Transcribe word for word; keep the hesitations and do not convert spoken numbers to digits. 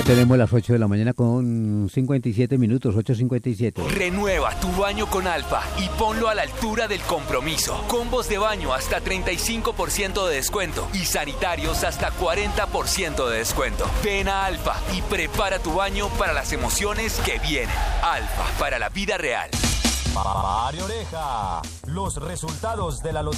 tenemos las ocho de la mañana con cincuenta y siete minutos, ocho cincuenta y siete. Renueva tu baño con Alfa y ponlo a la altura del compromiso. Combos de baño hasta treinta y cinco por ciento de descuento y sanitarios hasta cuarenta por ciento de descuento. Ven a Alfa y prepara tu baño para las emociones que vienen. Alfa, para la vida real. Pare Oreja, los resultados de la lotería.